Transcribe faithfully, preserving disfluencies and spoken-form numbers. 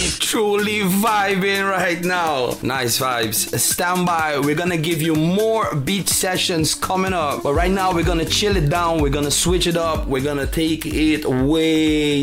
truly vibing right now. Nice vibes. Stand by. We're gonna give you more beach sessions coming up. But right now we're gonna chill it down. We're gonna switch it up. We're gonna take it way